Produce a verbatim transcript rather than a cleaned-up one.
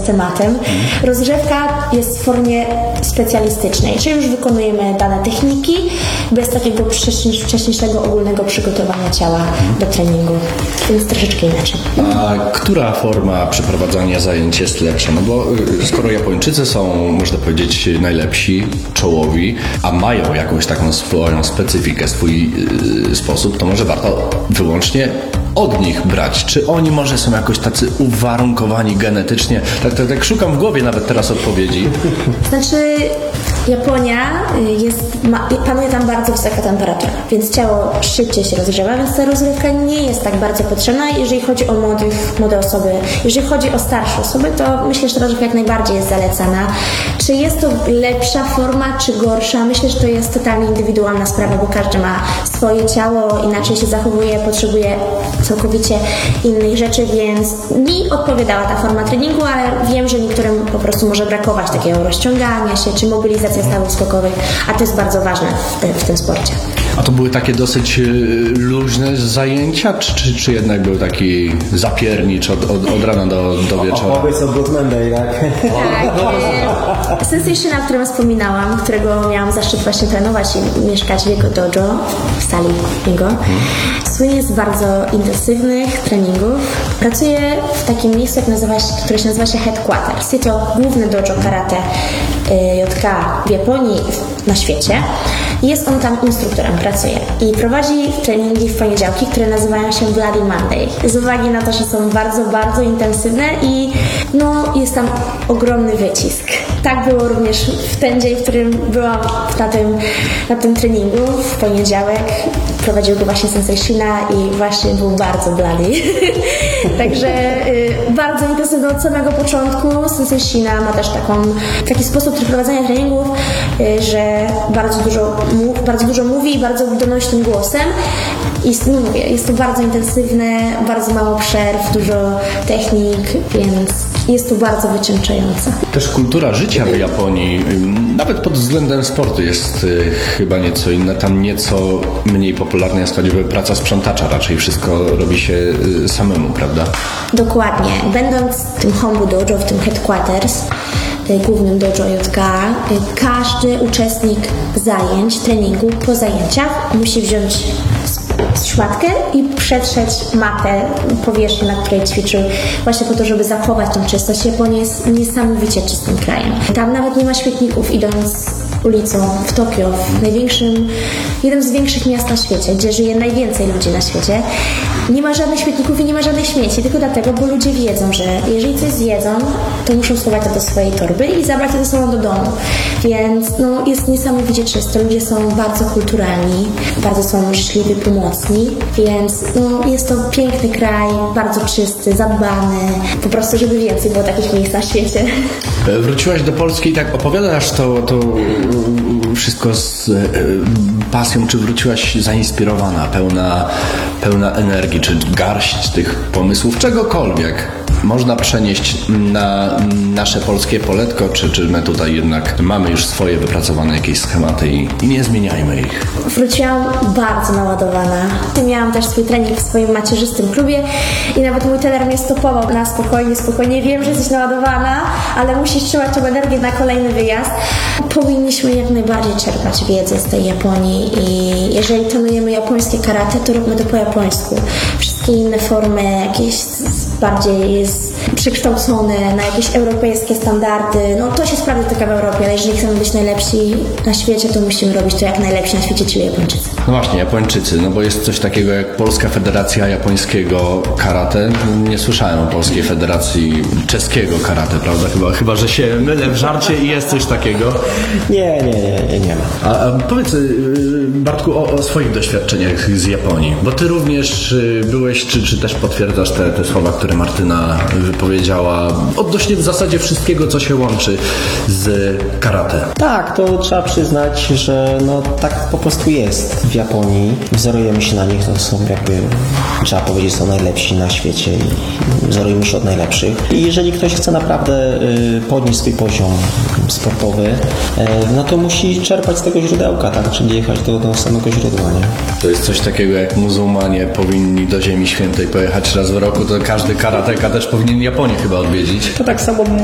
tematem. Rozgrzewka jest w formie specjalistycznej, czyli już wykonujemy dane techniki bez takiego wcześniejszego ogólnego przygotowania ciała do treningu, więc troszeczkę inaczej. A która forma przeprowadzania zajęć jest lepsza? No bo skoro Japończycy są, można powiedzieć, najlepsi, czołowi, a mają jakąś taką swoją specyfikę, swój yy, sposób, to może warto wyłącznie od nich brać. Czy oni może są jakoś tacy uwarunkowani genetycznie? Tak, tak, tak szukam w głowie nawet teraz odpowiedzi. Znaczy Japonia jest, ma, panuje tam bardzo wysoka temperatura, więc ciało szybciej się rozgrzewa, więc ta rozgrzewka nie jest tak bardzo potrzebna. Jeżeli chodzi o młodych, młode osoby, jeżeli chodzi o starsze osoby, to myślę, że ta rozgrzewka jak najbardziej jest zalecana. Czy jest to lepsza forma, czy gorsza? Myślę, że to jest totalnie indywidualna sprawa, bo każdy ma swoje ciało, inaczej się zachowuje, potrzebuje całkowicie innych rzeczy, więc mi odpowiadała ta forma treningu, ale wiem, że niektórym po prostu może brakować takiego rozciągania się, czy mobilizacji stawów skokowych, a to jest bardzo ważne w, te, w tym sporcie. A to były takie dosyć luźne zajęcia, czy, czy, czy jednak był taki zapiernicz od, od, od rana do, do wieczora? Opowiedz o Good Monday, tak? Tak. E, Sensation, o którym wspominałam, którego miałam zaszczyt właśnie trenować i mieszkać w jego dojo, w sali jego, hmm. słynie z bardzo intensywnych treningów. Pracuje w takim miejscu, jak nazywa się, które się nazywa się Headquarters. Jest to główny dojo karate J K w Japonii, na świecie. Jest on tam instruktorem, pracuje i prowadzi treningi w poniedziałki, które nazywają się Bloody Monday. Z uwagi na to, że są bardzo, bardzo intensywne i no, jest tam ogromny wycisk. Tak było również w ten dzień, w którym byłam na tym, na tym treningu, w poniedziałek. Prowadził go właśnie Sensei Shina i właśnie był bardzo bloody. Także y, bardzo intensywny od samego początku. Sensei Shina ma też taką, taki sposób przeprowadzania treningów, y, że bardzo dużo, mów, bardzo dużo mówi i bardzo donośnym głosem. I no mówię, jest to bardzo intensywne, bardzo mało przerw, dużo technik, więc jest to bardzo wycieńczające. Też kultura życia w Japonii, nawet pod względem sportu, jest y, chyba nieco inna. Tam nieco mniej popularna jest choćby praca sprzątacza. Raczej wszystko robi się y, samemu, prawda? Dokładnie. Będąc w tym Hombu Dojo, w tym Headquarters, głównym dojo J K, każdy uczestnik zajęć, treningu po zajęciach musi wziąć szmatkę i przetrzeć matę, powierzchnię, na której ćwiczył, właśnie po to, żeby zachować tą czystość. Japonia jest niesamowicie czystym krajem. Tam nawet nie ma śmietników, idąc ulicą w Tokio, w największym, jednym z większych miast na świecie, gdzie żyje najwięcej ludzi na świecie. Nie ma żadnych śmietników i nie ma żadnych śmieci, tylko dlatego, bo ludzie wiedzą, że jeżeli coś zjedzą, to muszą schować to do swojej torby i zabrać to ze sobą do domu. Więc no, jest niesamowicie czysto. Ludzie są bardzo kulturalni, bardzo są życzliwi, pomocni, więc no, jest to piękny kraj, bardzo czysty, zadbany, po prostu, żeby więcej było takich miejsc na świecie. Wróciłaś do Polski i tak opowiadasz to, to wszystko z e, pasją, czy wróciłaś zainspirowana, pełna, pełna energii, czy garść tych pomysłów, czegokolwiek można przenieść na nasze polskie poletko, czy, czy my tutaj jednak mamy już swoje wypracowane jakieś schematy i, i nie zmieniajmy ich? Wróciłam bardzo naładowana. Miałam też swój trening w swoim macierzystym klubie i nawet mój trener mnie stopował na spokojnie, spokojnie. Wiem, że jesteś naładowana, ale musisz trzymać tą energię na kolejny wyjazd. Powinniśmy jak najbardziej czerpać wiedzę z tej Japonii i jeżeli trenujemy japońskie karate, to róbmy to po japońsku. Wszystkie inne formy jakieś bardziej przekształcone na jakieś europejskie standardy, no to się sprawdza tylko w Europie, ale jeżeli chcemy być najlepsi na świecie, to musimy robić to jak najlepsi na świecie, czyli Japończycy. No właśnie, Japończycy, no bo jest coś takiego jak Polska Federacja Japońskiego Karate. Nie słyszałem o Polskiej Federacji Czeskiego Karate, prawda? Chyba, chyba że się mylę w żarcie i jest coś takiego. Nie, nie, nie, nie ma. A, a powiedz, Bartku, o, o swoich doświadczeniach z Japonii, bo ty również byłeś, czy, czy też potwierdzasz te, te słowa, które Martyna wypowiedziała, odnośnie w zasadzie wszystkiego, co się łączy z karate. Tak, to trzeba przyznać, że no tak po prostu jest w Japonii. Wzorujemy się na nich, to są jakby, trzeba powiedzieć, są najlepsi na świecie i wzorujemy się od najlepszych. I jeżeli ktoś chce naprawdę y, podnieść swój poziom sportowy, y, no to musi czerpać z tego źródełka, tak? Czyli jechać do, do samego źródła, nie? To jest coś takiego, jak muzułmanie powinni do Ziemi Świętej pojechać raz w roku, to każdy karateka też powinien Japonię chyba odwiedzić. To tak samo